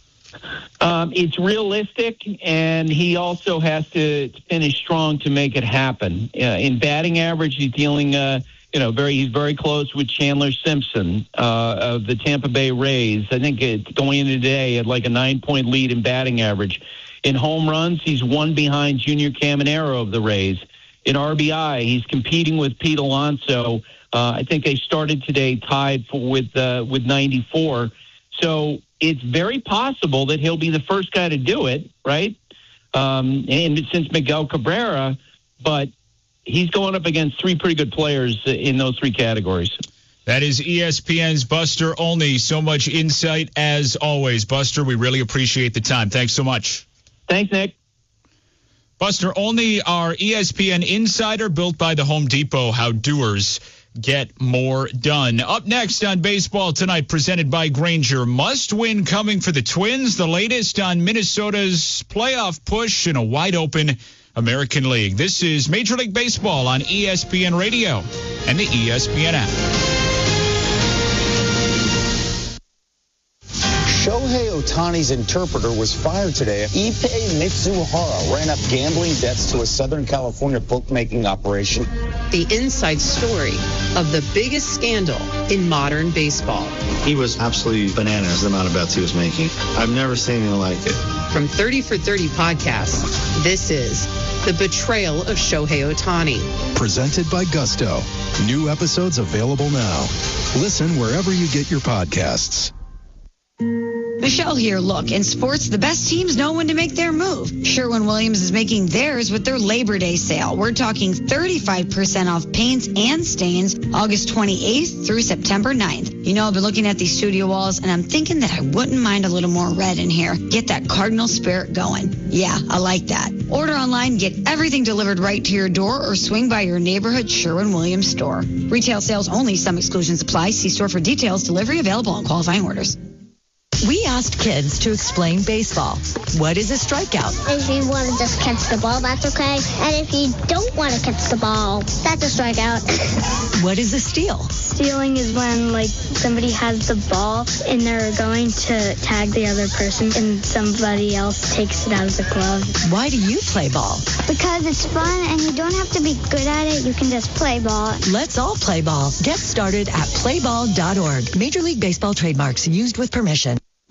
It's realistic, and he also has to finish strong to make it happen. In batting average, he's dealing, he's very close with Chandler Simpson of the Tampa Bay Rays. I think going into today at like a 9-point lead in batting average. In home runs, he's one behind Junior Caminero of the Rays. In RBI, he's competing with Pete Alonso. I think they started today tied with 94. So it's very possible that he'll be the first guy to do it, right? And since Miguel Cabrera, but he's going up against 3 pretty good players in those 3 categories. That is ESPN's Buster Olney. So much insight as always. Buster, we really appreciate the time. Thanks so much. Thanks, Nick. Buster Olney, our ESPN insider, built by the Home Depot. How doers get more done. Up next on Baseball Tonight, presented by Grainger. Must win coming for the Twins. The latest on Minnesota's playoff push in a wide-open American League. This is Major League Baseball on ESPN Radio and the ESPN app. Shohei Ohtani's interpreter was fired today. Ippei Mitsuhara ran up gambling debts to a Southern California bookmaking operation. The inside story of the biggest scandal in modern baseball. He was absolutely bananas, the amount of bets he was making. I've never seen anything like it. From 30 for 30 podcasts, this is The Betrayal of Shohei Ohtani. Presented by Gusto. New episodes available now. Listen wherever you get your podcasts. Michelle here. Look, in sports, the best teams know when to make their move. Sherwin-Williams is making theirs with their Labor Day sale. We're talking 35% off paints and stains August 28th through September 9th. You know, I've been looking at these studio walls, and I'm thinking that I wouldn't mind a little more red in here. Get that Cardinal spirit going. Yeah, I like that. Order online, get everything delivered right to your door, or swing by your neighborhood Sherwin-Williams store. Retail sales only. Some exclusions apply. See store for details. Delivery available on qualifying orders. We asked kids to explain baseball. What is a strikeout? If you want to just catch the ball, that's okay. And if you don't want to catch the ball, that's a strikeout. What is a steal? Stealing is when, somebody has the ball and they're going to tag the other person and somebody else takes it out of the glove. Why do you play ball? Because it's fun and you don't have to be good at it. You can just play ball. Let's all play ball. Get started at playball.org. Major League Baseball trademarks used with permission.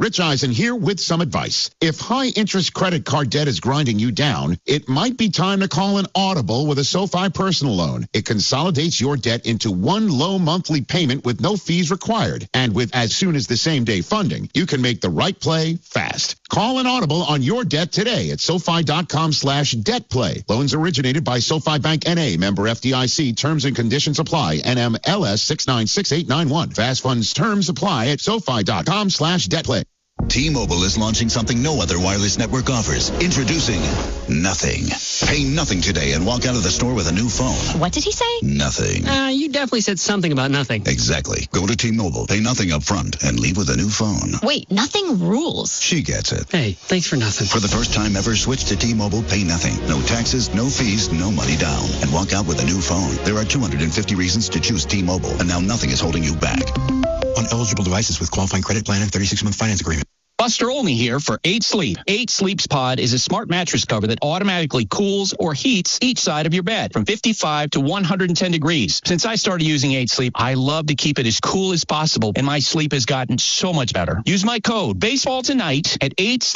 Rich Eisen here with some advice. If high-interest credit card debt is grinding you down, it might be time to call an Audible with a SoFi personal loan. It consolidates your debt into one low monthly payment with no fees required. And with as soon as the same-day funding, you can make the right play fast. Call an Audible on your debt today at SoFi.com/debtplay. Loans originated by SoFi Bank N.A., member FDIC. Terms and conditions apply. NMLS 696891. Fast funds terms apply at SoFi.com/debtplay. T-Mobile is launching something no other wireless network offers. Introducing Nothing. Pay nothing today and walk out of the store with a new phone. What did he say? Nothing. You definitely said something about nothing. Exactly. Go to T-Mobile, pay nothing up front, and leave with a new phone. Wait, nothing rules. She gets it. Hey, thanks for nothing. For the first time ever, switch to T-Mobile, pay nothing. No taxes, no fees, no money down. And walk out with a new phone. There are 250 reasons to choose T-Mobile, and now nothing is holding you back. On eligible devices with qualifying credit plan and 36-month finance agreement. Buster Olney here for 8 Sleep. 8 Sleep's Pod is a smart mattress cover that automatically cools or heats each side of your bed from 55 to 110 degrees. Since I started using 8 Sleep, I love to keep it as cool as possible, and my sleep has gotten so much better. Use my code BASEBALLTONIGHT at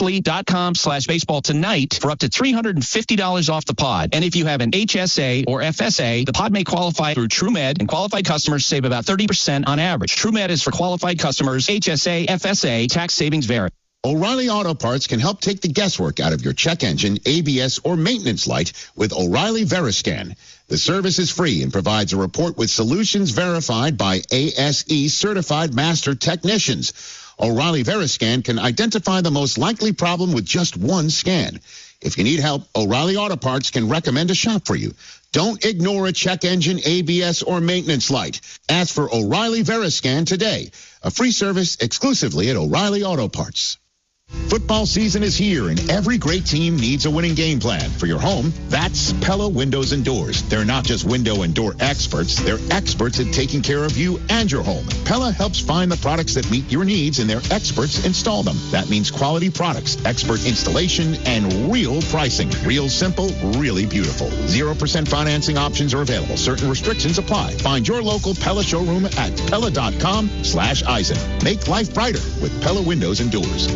8sleep.com/baseballtonight for up to $350 off the pod. And if you have an HSA or FSA, the pod may qualify through TrueMed, and qualified customers save about 30% on average. TrueMed is for qualified customers. HSA, FSA, tax savings vary. O'Reilly Auto Parts can help take the guesswork out of your check engine, ABS, or maintenance light with O'Reilly Veriscan. The service is free and provides a report with solutions verified by ASE certified master technicians. O'Reilly Veriscan can identify the most likely problem with just one scan. If you need help, O'Reilly Auto Parts can recommend a shop for you. Don't ignore a check engine, ABS, or maintenance light. Ask for O'Reilly Veriscan today. A free service exclusively at O'Reilly Auto Parts. Football season is here, and every great team needs a winning game plan. For your home, that's Pella Windows and Doors. They're not just window and door experts. They're experts at taking care of you and your home. Pella helps find the products that meet your needs, and their experts install them. That means quality products, expert installation, and real pricing. Real simple, really beautiful. 0% financing options are available. Certain restrictions apply. Find your local Pella showroom at Pella.com/Eisen. Make life brighter with Pella Windows and Doors.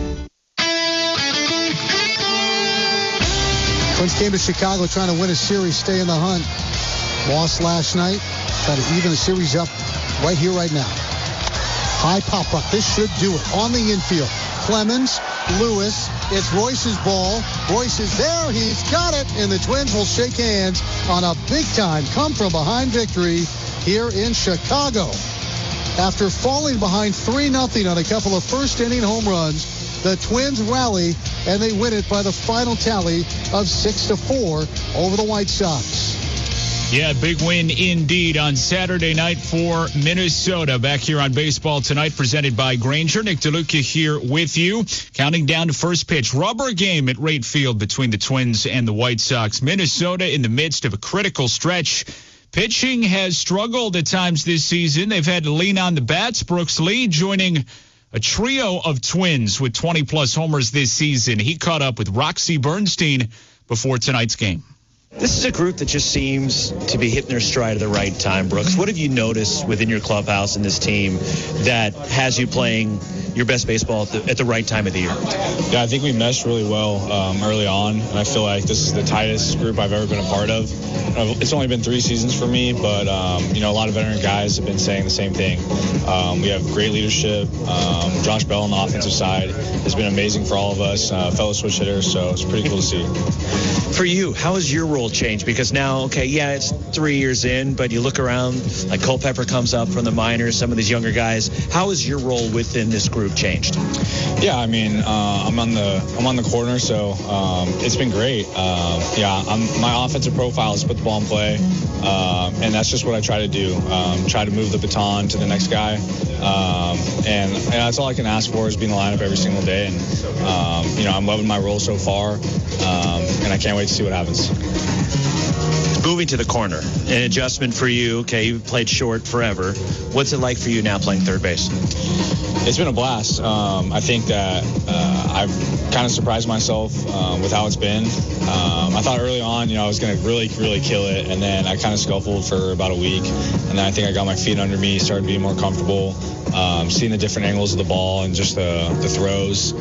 Twins came to Chicago trying to win a series, stay in the hunt. Lost last night. Try to even the series up right here, right now. High pop up. This should do it. On the infield. Clemens, Lewis. It's Royce's ball. Royce is there. He's got it. And the Twins will shake hands on a big-time come-from-behind victory here in Chicago. After falling behind 3-0 on a couple of first-inning home runs, the Twins rally, and they win it by the final tally of 6-4 over the White Sox. Yeah, big win indeed on Saturday night for Minnesota. Back here on Baseball Tonight, presented by Grainger. Nick DeLuca here with you. Counting down to first pitch. Rubber game at Wright Field between the Twins and the White Sox. Minnesota in the midst of a critical stretch. Pitching has struggled at times this season. They've had to lean on the bats. Brooks Lee joining a trio of Twins with 20-plus homers this season. He caught up with Roxy Bernstein before tonight's game. This is a group that just seems to be hitting their stride at the right time, Brooks. What have you noticed within your clubhouse and this team that has you playing your best baseball at the right time of the year? Yeah, I think we meshed really well early on, and I feel like this is the tightest group I've ever been a part of. It's only been 3 seasons for me, but, a lot of veteran guys have been saying the same thing. We have great leadership. Josh Bell on the offensive side has been amazing for all of us, fellow switch hitter, so it's pretty cool to see. For you, how has your role changed? Because now, it's 3 years in, but you look around, like Culpepper comes up from the minors, some of these younger guys. How has your role within this group changed? Yeah, I'm on the corner, so it's been great. My offensive profile is put the ball in play, and that's just what I try to do. Try to move the baton to the next guy, and that's all I can ask for is being in the lineup every single day. And I'm loving my role so far, and I can't wait to see what happens. Moving to the corner, an adjustment for you. Okay, you've played short forever. What's it like for you now playing third base? It's been a blast. I think that I've kind of surprised myself with how it's been. I thought early on, I was going to really, really kill it, and then I kind of scuffled for about a week, and then I think I got my feet under me, started being more comfortable. seeing the different angles of the ball and just the throws.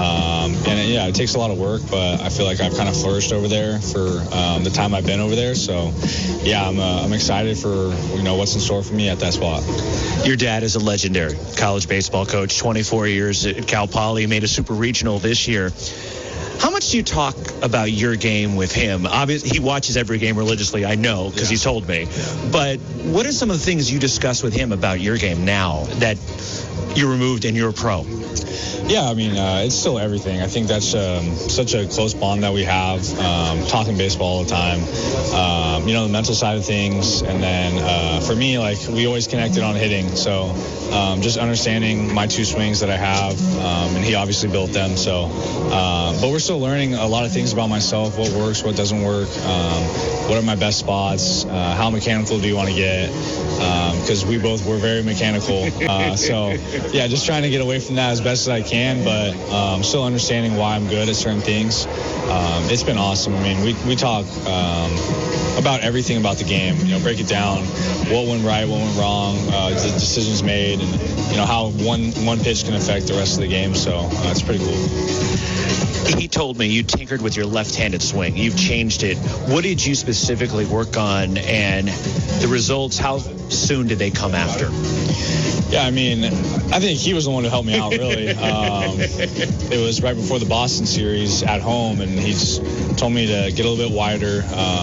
It takes a lot of work, but I feel like I've kind of flourished over there for the time I've been over there. So, yeah, I'm excited for what's in store for me at that spot. Your dad is a legendary college baseball coach, 24 years at Cal Poly, made a super regional this year. How much do you talk about your game with him? Obviously, he watches every game religiously, I know, because he's told me. But what are some of the things you discuss with him about your game now that you're removed and you're a pro? Yeah, I mean, it's still everything. I think that's such a close bond that we have, talking baseball all the time, the mental side of things. And then for me, like, we always connected on hitting. So just understanding my two swings that I have, and he obviously built them. So, but we're still learning a lot of things about myself, what works, what doesn't work, what are my best spots, how mechanical do you want to get, because we're very mechanical. So, yeah, just trying to get away from that as best as I can, but still understanding why I'm good at certain things. It's been awesome. I mean, we talk about everything about the game, break it down, what went right, what went wrong, the decisions made, and, how one pitch can affect the rest of the game. So it's pretty cool. He told me you tinkered with your left-handed swing. You've changed it. What did you specifically work on, and the results, how soon did they come after? Yeah, I mean, I think he was the one who helped me out, really. It was right before the Boston series at home, and he just told me to get a little bit wider.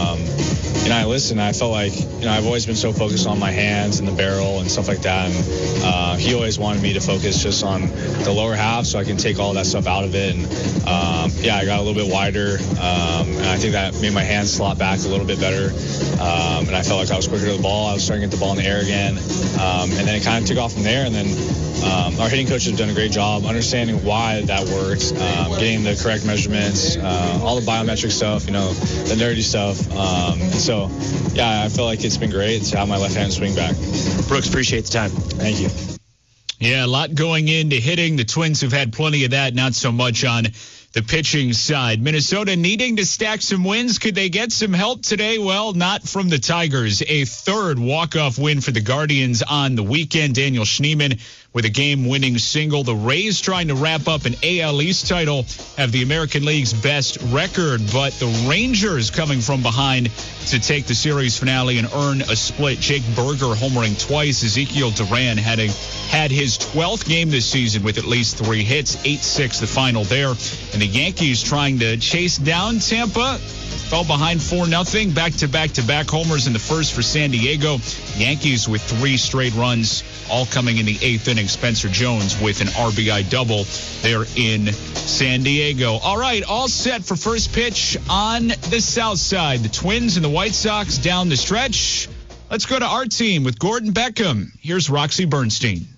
And I listened. I felt like, I've always been so focused on my hands and the barrel and stuff like that. And he always wanted me to focus just on the lower half so I can take all that stuff out of it. And, I got a little bit wider. And I think that made my hands slot back a little bit better. And I felt like I was quicker to the ball. I was starting to get the ball in the air again. And then it kind of took off from there. And then our hitting coach has done a great job understanding why that worked, getting the correct measurements, all the biometric stuff, the nerdy stuff. And so, I feel like it's been great to have my left-hand swing back. Brooks, appreciate the time. Thank you. Yeah, a lot going into hitting. The Twins have had plenty of that, not so much on the pitching side. Minnesota needing to stack some wins. Could they get some help today? Well, not from the Tigers. A third walk-off win for the Guardians on the weekend. Daniel Schneemann with a game-winning single. The Rays trying to wrap up an AL East title, have the American League's best record, but the Rangers coming from behind to take the series finale and earn a split. Jake Berger homering twice. Ezekiel Duran had his 12th game this season with at least 3 hits. 8-6 the final there. And the Yankees trying to chase down Tampa. Fell behind 4-0. Back-to-back homers in the first for San Diego. Yankees with 3 straight runs, all coming in the 8th inning. Spencer Jones with an RBI double there in San Diego. All right, all set for first pitch on the south side. The Twins and the White Sox down the stretch. Let's go to our team with Gordon Beckham. Here's Roxy Bernstein.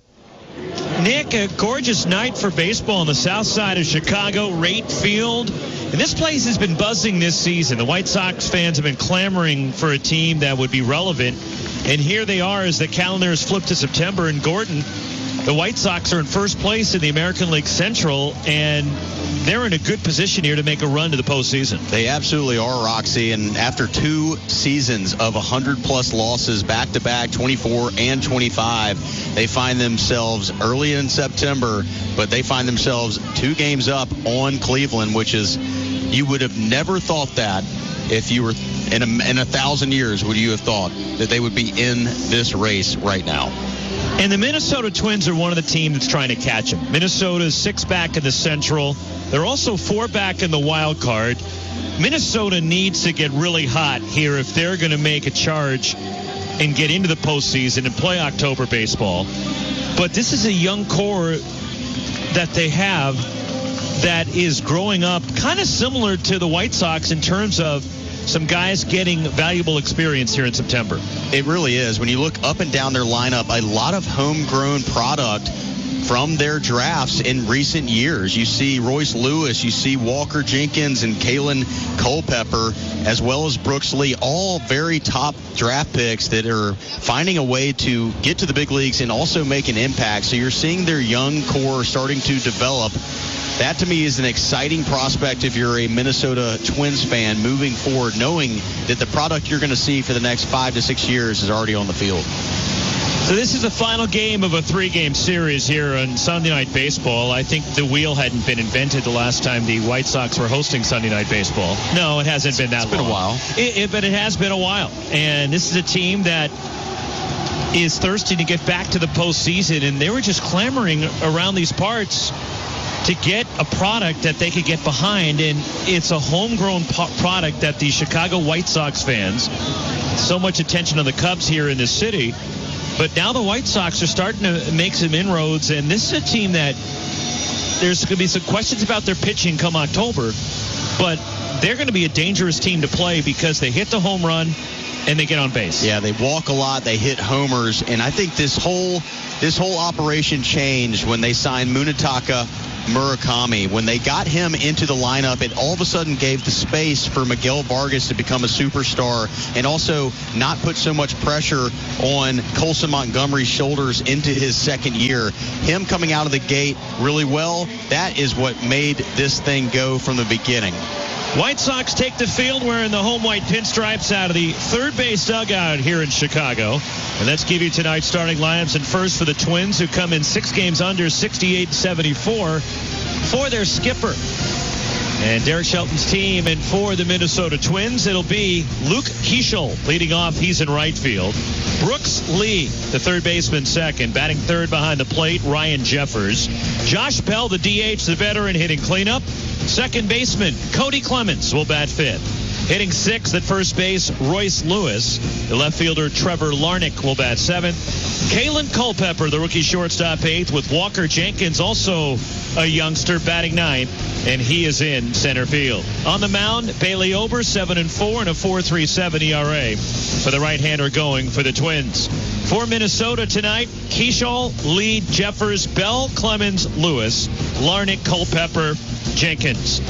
Nick, a gorgeous night for baseball on the south side of Chicago, Rate Field. And this place has been buzzing this season. The White Sox fans have been clamoring for a team that would be relevant. And here they are as the calendar is flipped to September. And Gordon, the White Sox are in first place in the American League Central, and they're in a good position here to make a run to the postseason. They absolutely are, Roxy. And after 2 seasons of 100-plus losses back-to-back, 24 and 25, they find themselves early in September, but they find themselves 2 games up on Cleveland, which is, you would have never thought that if you were in 1,000 years would you have thought that they would be in this race right now. And the Minnesota Twins are one of the teams that's trying to catch them. Minnesota's 6 back in the Central. They're also 4 back in the wild card. Minnesota needs to get really hot here if they're going to make a charge and get into the postseason and play October baseball. But this is a young core that they have that is growing up kind of similar to the White Sox in terms of some guys getting valuable experience here in September. It really is. When you look up and down their lineup, a lot of homegrown product from their drafts in recent years. You see Royce Lewis, you see Walker Jenkins and Kalen Culpepper, as well as Brooks Lee, all very top draft picks that are finding a way to get to the big leagues and also make an impact. So you're seeing their young core starting to develop. That, to me, is an exciting prospect if you're a Minnesota Twins fan moving forward, knowing that the product you're going to see for the next 5 to 6 years is already on the field. So this is the final game of a 3-game series here on Sunday Night Baseball. I think the wheel hadn't been invented the last time the White Sox were hosting Sunday Night Baseball. No, it hasn't been that long. It's been a while. But it has been a while. And this is a team that is thirsty to get back to the postseason, and they were just clamoring around these parts to get a product that they could get behind, and it's a homegrown product that the Chicago White Sox fans, so much attention on the Cubs here in this city, but now the White Sox are starting to make some inroads, and this is a team that there's going to be some questions about their pitching come October, but they're going to be a dangerous team to play because they hit the home run and they get on base. Yeah, they walk a lot, they hit homers, and I think this whole operation changed when they signed Munetaka Murakami. When they got him into the lineup, it all of a sudden gave the space for Miguel Vargas to become a superstar and also not put so much pressure on Colson Montgomery's shoulders into his second year. Him coming out of the gate really well, that is what made this thing go from the beginning. White Sox take the field wearing the home white pinstripes out of the third base dugout here in Chicago. And let's give you tonight's starting lineups. And first for the Twins, who come in 6 games under, 68-74 for their skipper. And Derek Shelton's team, and for the Minnesota Twins, it'll be Luke Keeschel leading off. He's in right field. Brooks Lee, the third baseman, second. Batting third behind the plate, Ryan Jeffers. Josh Bell, the DH, the veteran, hitting cleanup. Second baseman, Cody Clemens, will bat fifth. Hitting sixth at first base, Royce Lewis. The left fielder, Trevor Larnach, will bat seventh. Kalen Culpepper, the rookie shortstop, eighth, with Walker Jenkins, also a youngster, batting ninth, and he is in center field. On the mound, Bailey Ober, 7-4 and a 4.37 ERA for the right-hander going for the Twins. For Minnesota tonight, Keeschel, Lee, Jeffers, Bell, Clemens, Lewis, Larnach, Culpepper, Jenkins.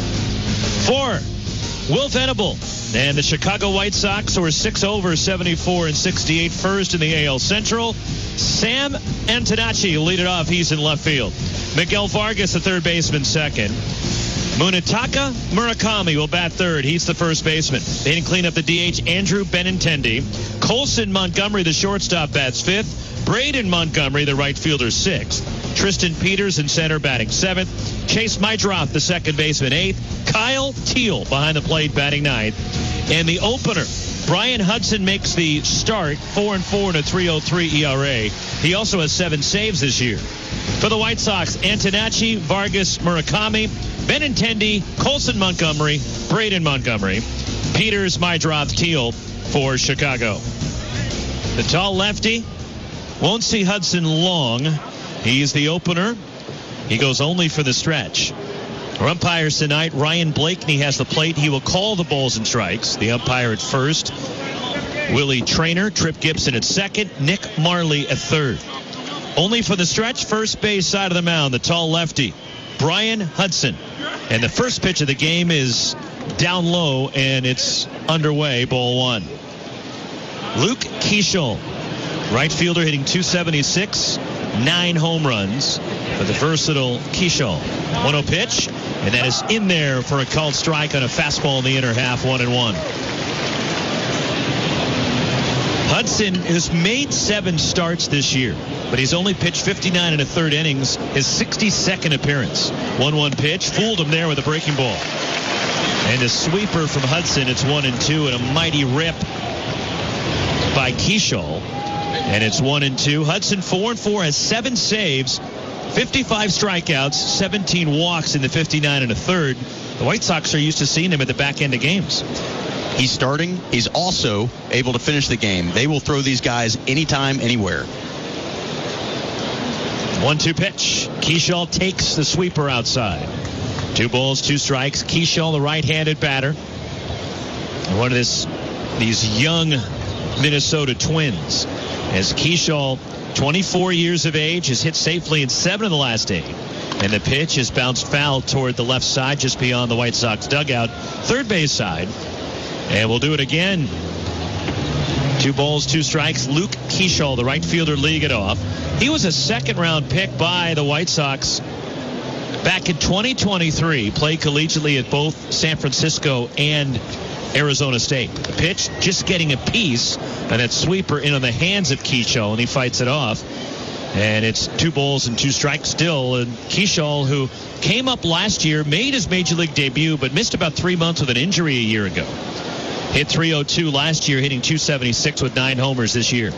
For Will Venable and the Chicago White Sox, who are 6-74 and 68 first in the AL Central, Sam Antonacci will lead it off. He's in left field. Miguel Vargas, the third baseman, second. Munetaka Murakami will bat third. He's the first baseman. They didn't clean up the DH, Andrew Benintendi. Colson Montgomery, the shortstop, bats fifth. Braden Montgomery, the right fielder, sixth. Tristan Peters in center, batting seventh. Chase Meidroth, the second baseman, eighth. Kyle Teal behind the plate, batting ninth. And the opener, Brian Hudson, makes the start, 4-4 and a 3.03 ERA. He also has 7 saves this year. For the White Sox, Antonacci, Vargas, Murakami, Benintendi, Colson Montgomery, Braden Montgomery, Peters, Meidroth, Teal for Chicago. The tall lefty won't see Hudson long. He's the opener. He goes only for the stretch. Our umpires tonight, Ryan Blakeney has the plate. He will call the balls and strikes. The umpire at first, Willie Traynor. Trip Gibson at second. Nick Marley at third. Only for the stretch, first base side of the mound, the tall lefty, Brian Hudson. And the first pitch of the game is down low, and it's underway, ball one. Luke Keeschel, right fielder, hitting .276, 9 home runs for the versatile Keeschel. 1-0 pitch, and that is in there for a called strike on a fastball in the inner half, 1-1. Hudson has made 7 starts this year, but he's only pitched 59 and a third innings, his 62nd appearance. 1-1 pitch, fooled him there with a breaking ball. And a sweeper from Hudson, it's 1-2, and a mighty rip by Keeschel. And it's 1-2. Hudson 4-4, has 7 saves, 55 strikeouts, 17 walks in the 59 and a third. The White Sox are used to seeing him at the back end of games. He's starting. He's also able to finish the game. They will throw these guys anytime, anywhere. 1-2 pitch. Keeschel takes the sweeper outside. 2 balls, 2 strikes. Keeschel, the right-handed batter. One of these young Minnesota Twins. As Keeschel, 24 years of age, has hit safely in 7 of the last 8. And the pitch has bounced foul toward the left side, just beyond the White Sox dugout, third base side. And we'll do it again. 2 balls, 2 strikes. Luke Keeschel, the right fielder, leading it off. He was a second-round pick by the White Sox back in 2023. Played collegiately at both San Francisco and Arizona State. The pitch just getting a piece, and that sweeper in on the hands of Keschall, and he fights it off. And it's 2 balls and 2 strikes still. And Keschall, who came up last year, made his major league debut, but missed about 3 months with an injury a year ago. Hit .302 last year, hitting .276 with 9 homers this year.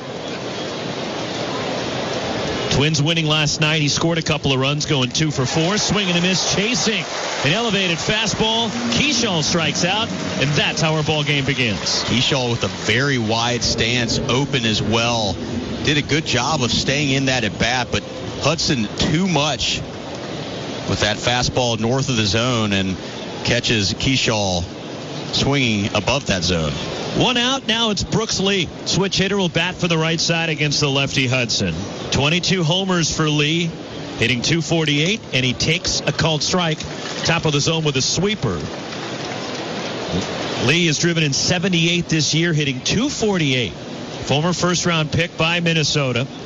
Twins winning last night. He scored a couple of runs, going 2 for 4. Swing and a miss, chasing an elevated fastball. Keschall strikes out, and that's how our ball game begins. Keschall with a very wide stance, open as well. Did a good job of staying in that at bat, but Hudson too much with that fastball north of the zone and catches Keschall swinging above that zone. 1 out. Now it's Brooks Lee. Switch hitter will bat for the right side against the lefty Hudson. 22 homers for Lee, hitting .248, and he takes a called strike. Top of the zone with a sweeper. Lee is driven in 78 this year, hitting .248. Former first-round pick by Minnesota.